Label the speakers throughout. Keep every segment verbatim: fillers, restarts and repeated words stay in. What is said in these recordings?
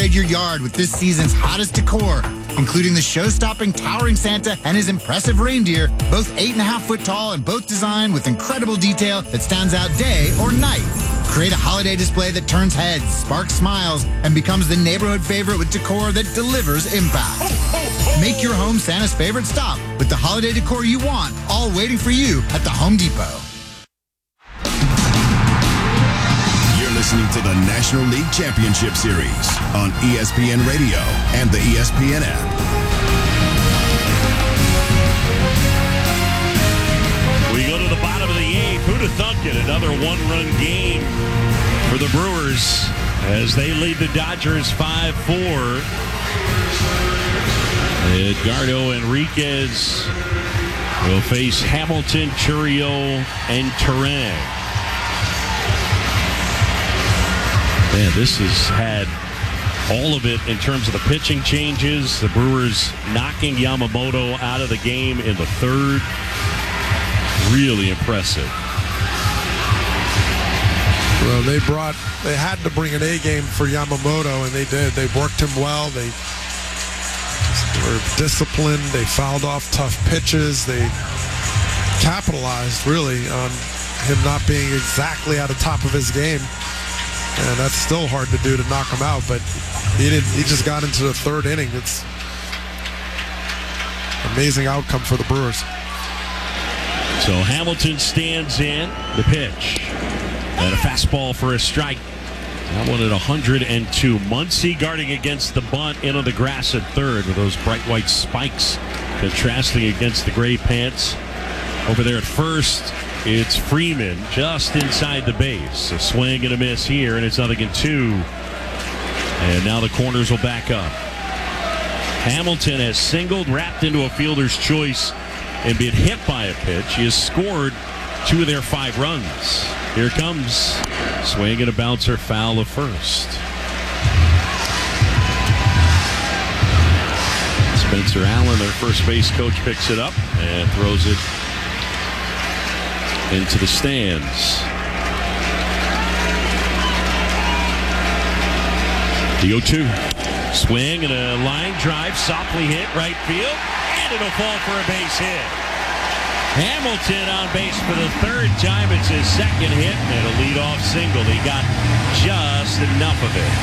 Speaker 1: Upgrade your yard with this season's hottest decor, including the show-stopping Towering Santa and his impressive reindeer, both eight and a half foot tall and both designed with incredible detail that stands out day or night. Create a holiday display that turns heads, sparks smiles, and becomes the neighborhood favorite with decor that delivers impact. Make your home Santa's favorite stop with the holiday decor you want, all waiting for you at the Home Depot.
Speaker 2: You're listening to the National League Championship Series on E S P N Radio and the E S P N app.
Speaker 3: We go to the bottom of the eighth. Who'd have thunk it? Another one-run game for the Brewers as they lead the Dodgers five four. Edgardo Enriquez will face Hamilton, Chourio, and Turang. Man, this has had all of it in terms of the pitching changes. The Brewers knocking Yamamoto out of the game in the third. Really impressive.
Speaker 4: Well, they brought, they had to bring an A game for Yamamoto, and they did. They worked him well. They were disciplined. They fouled off tough pitches. They capitalized, really, on him not being exactly at the top of his game. And that's still hard to do, to knock him out. But he didn't. He just got into the third inning. It's an amazing outcome for the Brewers.
Speaker 3: So Hamilton stands in the pitch. And a fastball for a strike. That one at one hundred two. Muncy guarding against the bunt into the grass at third with those bright white spikes contrasting against the gray pants. Over there at first, it's Freeman just inside the base. A swing and a miss here, and it's nothing in two. And now the corners will back up. Hamilton has singled, wrapped into a fielder's choice, and been hit by a pitch. He has scored two of their five runs. Here it comes. Swing and a bouncer, foul of first. Spencer Allen, their first base coach, picks it up and throws it into the stands. The oh two. Swing and a line drive, softly hit right field, and it'll fall for a base hit. Hamilton on base for the third time. It's his second hit and a leadoff single. He got just enough of it.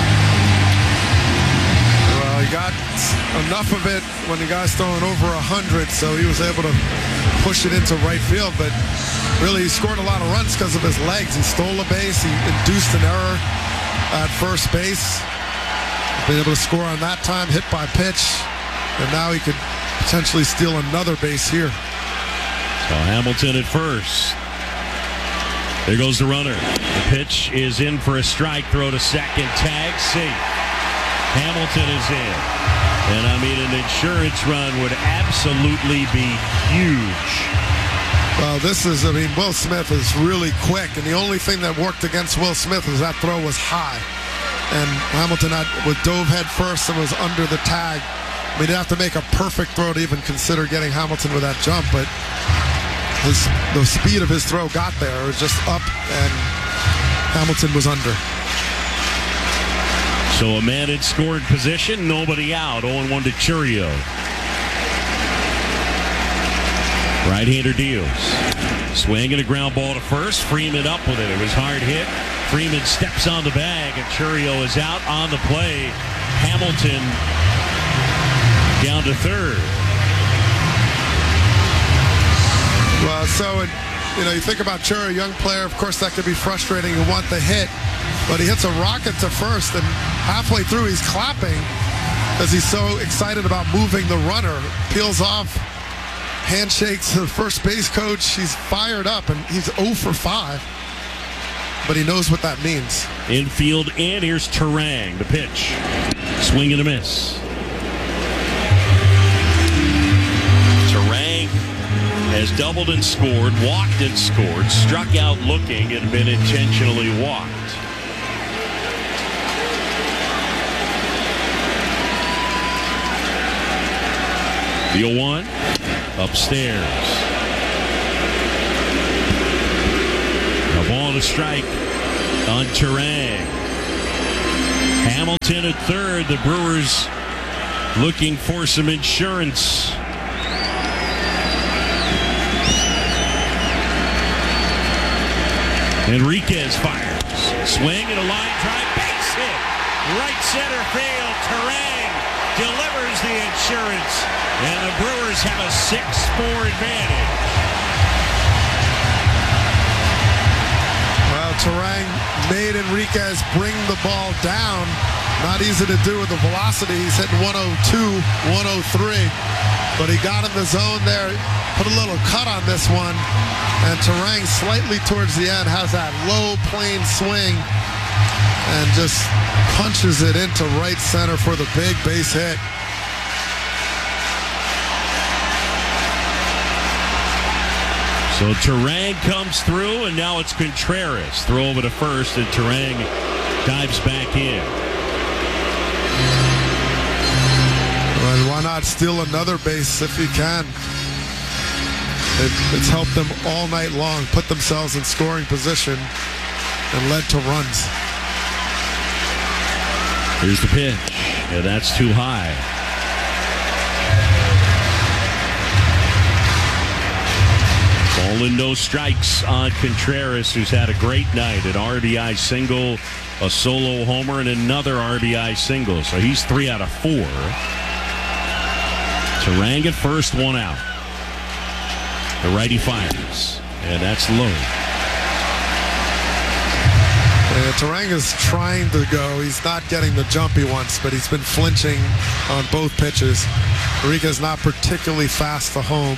Speaker 4: Well, he got enough of it when the guy's throwing over one hundred, so he was able to push it into right field. But really, he scored a lot of runs because of his legs. He stole a base. He induced an error at first base. Been able to score on that time, hit by pitch, and now he could potentially steal another base here.
Speaker 3: So Hamilton at first. There goes the runner. The pitch is in for a strike. Throw to second. Tag safe. Hamilton is in. And I mean, an insurance run would absolutely be huge.
Speaker 4: Well, this is, I mean, Will Smith is really quick, and the only thing that worked against Will Smith was that throw was high. And Hamilton had, was dove head first and was under the tag. I mean, he'd have to make a perfect throw to even consider getting Hamilton with that jump, but his, the speed of his throw got there. It was just up, and Hamilton was under.
Speaker 3: So a man in scoring position, nobody out. oh one to Chourio. Right-hander deals. Swing and a ground ball to first. Freeman up with it. It was hard hit. Freeman steps on the bag, and Chourio is out on the play. Hamilton down to third.
Speaker 4: Well, so, it, you know, you think about Chourio, young player, of course that could be frustrating. You want the hit, but he hits a rocket to first, and halfway through he's clapping because he's so excited about moving the runner. Peels off, handshakes to the first base coach. He's fired up, and he's oh for five. But he knows what that means.
Speaker 3: Infield, and here's Turang, the pitch. Swing and a miss. Turang has doubled and scored, walked and scored, struck out looking, and been intentionally walked. The oh one, upstairs. A ball to strike on Turang. Hamilton at third. The Brewers looking for some insurance. Enriquez fires. Swing and a line drive. Base hit. Right center field. Turang delivers the insurance. And the Brewers have a six four advantage.
Speaker 4: Well, Turang made Enriquez bring the ball down. Not easy to do with the velocity. He's hitting one oh two, one oh three. But he got in the zone there, put a little cut on this one. And Turang slightly towards the end has that low plane swing and just punches it into right center for the big base hit.
Speaker 3: So Turang comes through, and now it's Contreras. Throw over to first, and Turang dives back in.
Speaker 4: Well, why not steal another base if you can? It, it's helped them all night long, put themselves in scoring position, and led to runs.
Speaker 3: Here's the pitch, and that's too high. Ball and no strikes on Contreras, who's had a great night. An R B I single, a solo homer, and another R B I single. So he's three out of four. Turang at first, one out. The righty fires, and that's low.
Speaker 4: Yeah, Turang is trying to go. He's not getting the jump he wants, but he's been flinching on both pitches. Enriquez not particularly fast to home.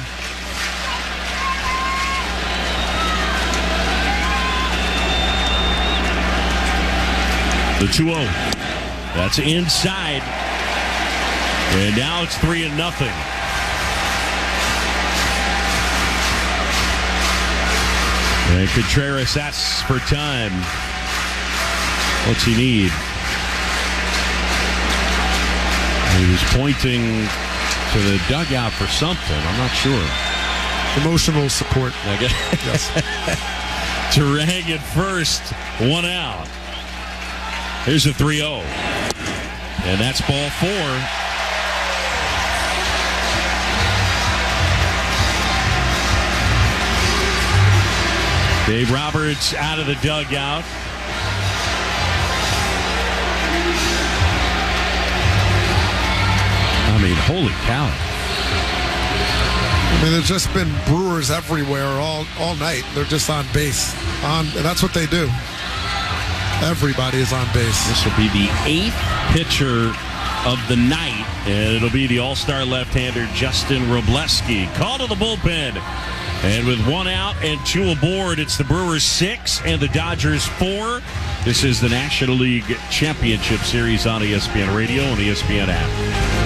Speaker 3: The two oh. That's inside. And now it's three and nothing. And Contreras asks for time. What's he need? He was pointing to the dugout for something. I'm not sure.
Speaker 4: Emotional support.
Speaker 3: Okay.
Speaker 4: Yes.
Speaker 3: Turang at first. One out. Here's a three oh. And that's ball four. Dave Roberts out of the dugout. I mean, holy cow.
Speaker 4: I mean, there's just been Brewers everywhere all, all night. They're just on base. On, and that's what they do. Everybody is on base.
Speaker 3: This will be the eighth pitcher of the night, and it'll be the all-star left-hander Justin Wrobleski. Call to the bullpen. And with one out and two aboard, it's the Brewers six and the Dodgers four. This is the National League Championship Series on E S P N Radio and E S P N app.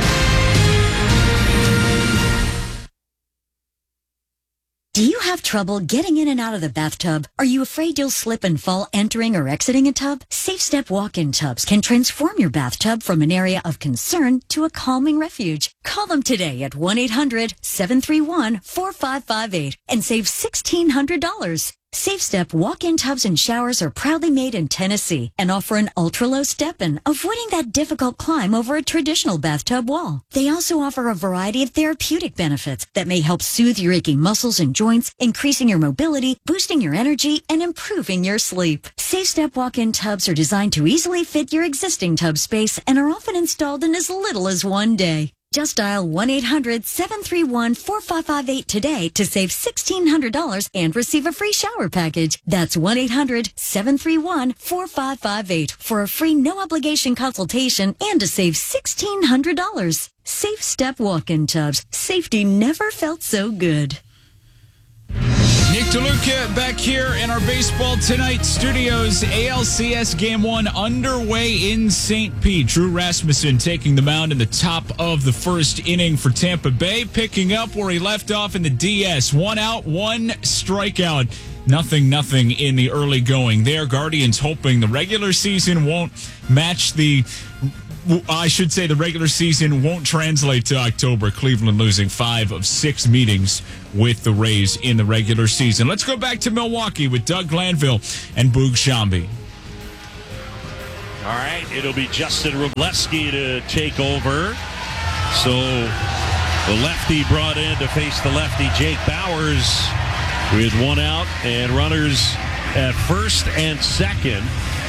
Speaker 5: Do you have trouble getting in and out of the bathtub? Are you afraid you'll slip and fall entering or exiting a tub? Safe Step walk-in tubs can transform your bathtub from an area of concern to a calming refuge. Call them today at one eight hundred seven three one four five five eight and save sixteen hundred dollars. Safe Step walk-in tubs and showers are proudly made in Tennessee and offer an ultra-low step-in, avoiding that difficult climb over a traditional bathtub wall. They also offer a variety of therapeutic benefits that may help soothe your aching muscles and joints, increasing your mobility, boosting your energy, and improving your sleep. Safe Step walk-in tubs are designed to easily fit your existing tub space and are often installed in as little as one day. Just dial one eight hundred seven three one four five five eight today to save sixteen hundred dollars and receive a free shower package. That's one eight hundred seven three one four five five eight for a free no-obligation consultation and to save sixteen hundred dollars. Safe Step walk-in tubs. Safety never felt so good.
Speaker 6: Nick DeLuca back here in our Baseball Tonight studios. A L C S Game one underway in Saint Pete. Drew Rasmussen taking the mound in the top of the first inning for Tampa Bay, picking up where he left off in the D S. One out, one strikeout. Nothing, nothing in the early going there. Guardians hoping the regular season won't match the... I should say the regular season won't translate to October. Cleveland losing five of six meetings with the Rays in the regular season. Let's go back to Milwaukee with Doug Glanville and Boog Sciambi.
Speaker 3: All right, it'll be Justin Wrobleski to take over. So the lefty brought in to face the lefty, Jake Bauers, with one out and runners at first and second.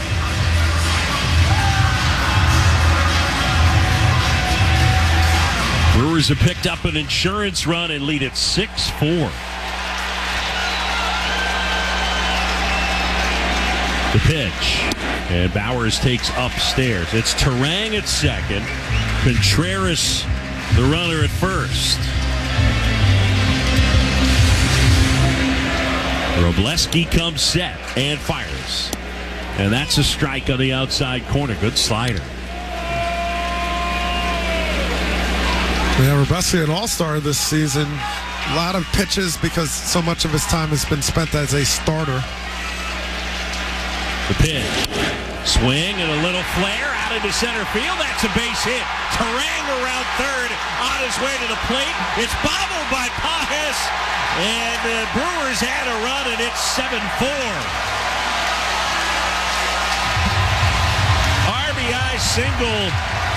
Speaker 3: Brewers have picked up an insurance run and lead at six four. The pitch. And Bauers takes upstairs. It's Terang at second. Contreras, the runner at first. Wrobleski comes set and fires. And that's a strike on the outside corner. Good slider.
Speaker 4: Yeah, Wrobleski an all-star this season. A lot of pitches because so much of his time has been spent as a starter.
Speaker 3: The pitch. Swing and a little flare out into center field. That's a base hit. Terang around third on his way to the plate. It's bobbled by Pages. And the Brewers had a run, and it's seven four. R B I single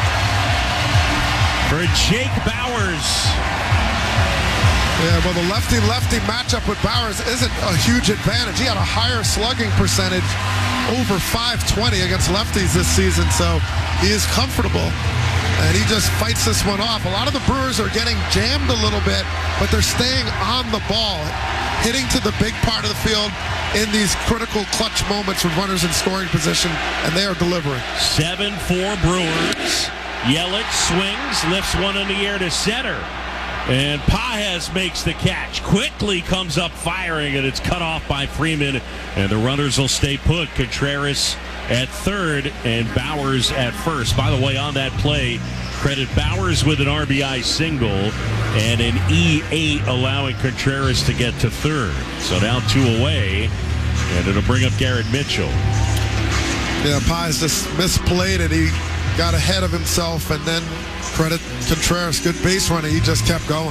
Speaker 3: for Jake Bauers.
Speaker 4: Yeah, well, the lefty-lefty matchup with Bauers isn't a huge advantage. He had a higher slugging percentage, over five twenty against lefties this season, so he is comfortable. And he just fights this one off. A lot of the Brewers are getting jammed a little bit, but they're staying on the ball, hitting to the big part of the field in these critical clutch moments with runners in scoring position, and they are delivering.
Speaker 3: seven four Brewers. Yelich swings, lifts one in the air to center. And Pages makes the catch. Quickly comes up firing, and it's cut off by Freeman. And the runners will stay put. Contreras at third and Bauers at first. By the way, on that play, credit Bauers with an R B I single and an E eight allowing Contreras to get to third. So now two away, and it'll bring up Garrett Mitchell.
Speaker 4: Yeah, Pages just misplayed it. He got ahead of himself, and then credit Contreras, good base running. He just kept going.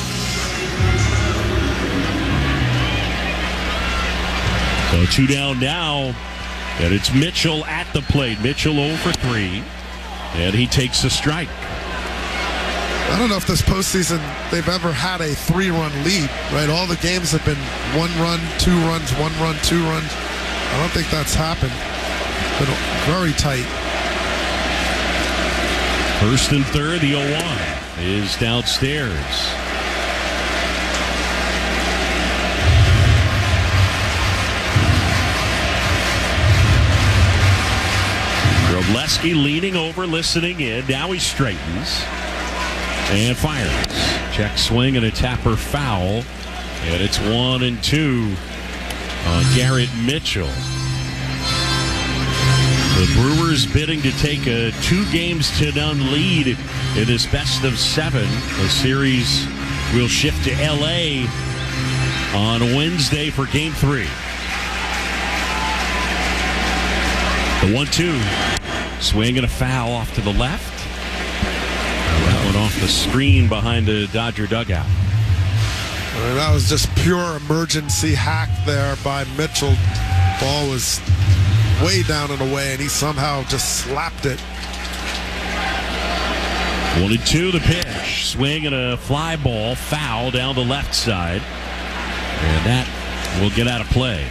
Speaker 3: So two down now, and it's Mitchell at the plate. Mitchell oh for three, and he takes a strike.
Speaker 4: I don't know if this postseason they've ever had a three-run lead, right? All the games have been one run, two runs, one run, two runs. I don't think that's happened. Been very tight.
Speaker 3: First and third, the oh one is downstairs. Wrobleski leaning over, listening in. Now he straightens and fires. Check swing and a tapper foul. And it's one and two on Garrett Mitchell. The Brewers bidding to take a two games to none lead in this best of seven. The series will shift to L A on Wednesday for game three. The one two. Swing and a foul off to the left. That one off the screen behind the Dodger dugout.
Speaker 4: Uh, that was just pure emergency hack there by Mitchell. Ball was way down and away, and he somehow just slapped it.
Speaker 3: One and two, the pitch. Swing and a fly ball, foul down the left side. And that will get out of play.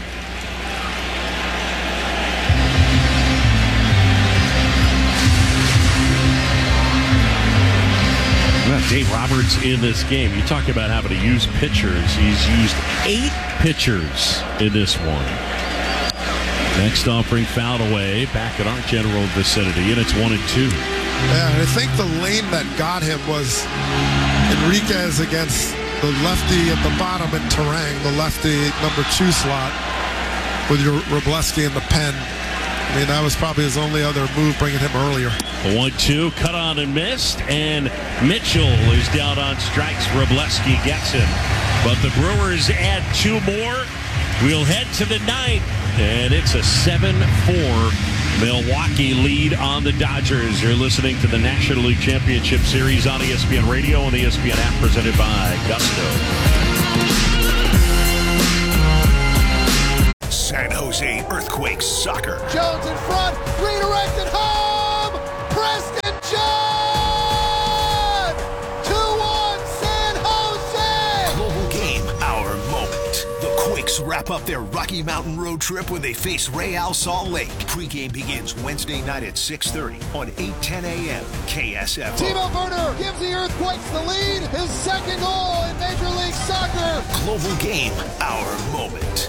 Speaker 3: Dave Roberts in this game. You talk about having to use pitchers. He's used eight pitchers in this one. Next offering fouled away back at our general vicinity, and it's one and two.
Speaker 4: Yeah, and I think the lane that got him was Enriquez against the lefty at the bottom and Terang, the lefty number two slot, with your Wrobleski in the pen. I mean, that was probably his only other move, bringing him earlier.
Speaker 3: one two, cut on and missed, and Mitchell is down on strikes. Wrobleski gets him. But the Brewers add two more. We'll head to the ninth, and it's a seven four Milwaukee lead on the Dodgers. You're listening to the National League Championship Series on E S P N Radio and the E S P N app, presented by Gusto.
Speaker 2: San Jose Jose Earthquakes Soccer.
Speaker 7: Jones in front, redirected home! Preston John! two one San Jose!
Speaker 2: Global Game, our moment. The Quakes wrap up their Rocky Mountain road trip when they face Real Salt Lake. Pre-game begins Wednesday night at six thirty on eight ten a.m. K S F O.
Speaker 7: Timo Werner gives the Earthquakes the lead. His second goal in Major League Soccer.
Speaker 2: Global Game, our moment.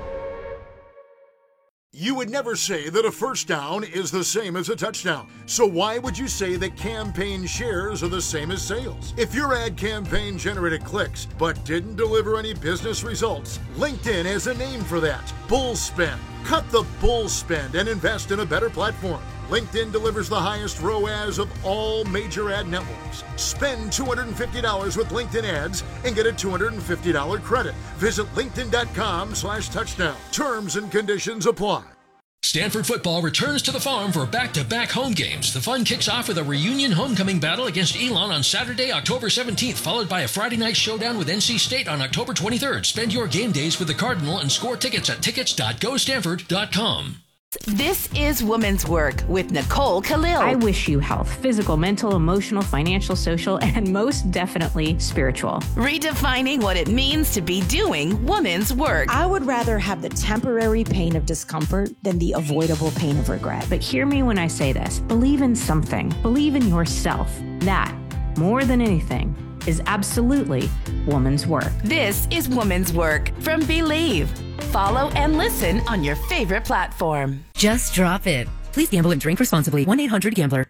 Speaker 8: You would never say that a first down is the same as a touchdown. So why would you say that campaign shares are the same as sales? If your ad campaign generated clicks but didn't deliver any business results, LinkedIn has a name for that. Bull spend. Cut the bull spend and invest in a better platform. LinkedIn delivers the highest R O A S of all major ad networks. Spend two hundred fifty dollars with LinkedIn ads and get a two hundred fifty dollars credit. Visit linkedin.com slash touchdown. Terms and conditions apply.
Speaker 9: Stanford football returns to the Farm for back-to-back home games. The fun kicks off with a reunion homecoming battle against Elon on Saturday, October seventeenth, followed by a Friday night showdown with N C State on October twenty-third. Spend your game days with the Cardinal and score tickets at tickets dot go stanford dot com.
Speaker 10: This is Women's Work with Nicole Khalil.
Speaker 11: I wish you health, physical, mental, emotional, financial, social, and most definitely spiritual.
Speaker 10: Redefining what it means to be doing women's work.
Speaker 12: I would rather have the temporary pain of discomfort than the avoidable pain of regret.
Speaker 11: But hear me when I say this. Believe in something. Believe in yourself. That, more than anything, is absolutely woman's work.
Speaker 10: This is Woman's Work from Believe. Follow and listen on your favorite platform.
Speaker 13: Just drop it. Please gamble and drink responsibly. one eight hundred gambler.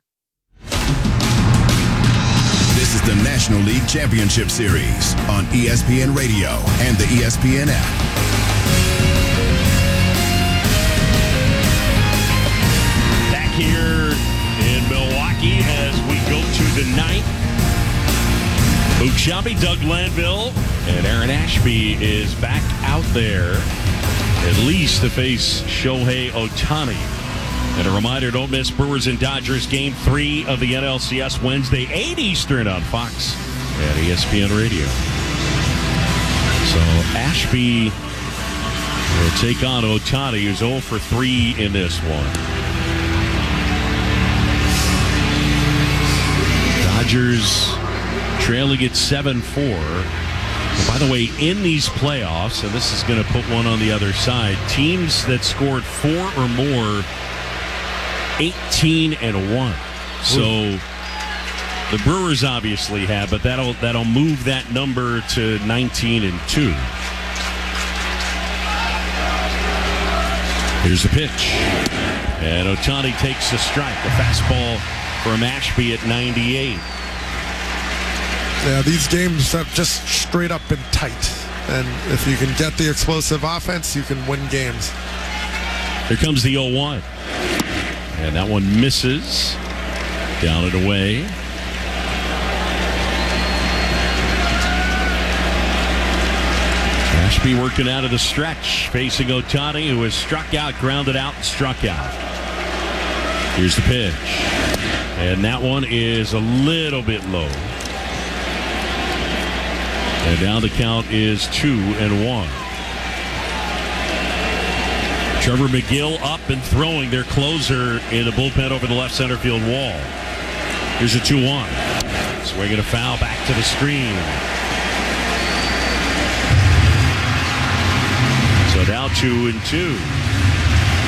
Speaker 2: This is the National League Championship Series on E S P N Radio and the E S P N app.
Speaker 3: Back here in Milwaukee as we go to the ninth. Luke Shelby, Doug Glanville, and Aaron Ashby is back out there, at least to face Shohei Ohtani. And a reminder, don't miss Brewers and Dodgers Game three of the N L C S Wednesday, eight Eastern on Fox and E S P N Radio. So Ashby will take on Ohtani, who's oh for three in this one. Dodgers trailing at seven four. And by the way, in these playoffs, and this is going to put one on the other side, teams that scored four or more, eighteen and one. So Ooh. The Brewers obviously have, but that'll that'll move that number to nineteen and two. Here's the pitch. And Ohtani takes the strike. A fastball from Ashby at ninety-eight.
Speaker 4: Yeah, these games have just straight up been tight. And if you can get the explosive offense, you can win games.
Speaker 3: Here comes the oh one. And that one misses. Down and away. Ashby working out of the stretch, facing Ohtani, who has struck out, grounded out, and struck out. Here's the pitch. And that one is a little bit low. And now the count is two and one. Trevor McGill up and throwing, their closer in the bullpen over the left center field wall. Here's a two one. Swinging a foul back to the screen. So now two and two.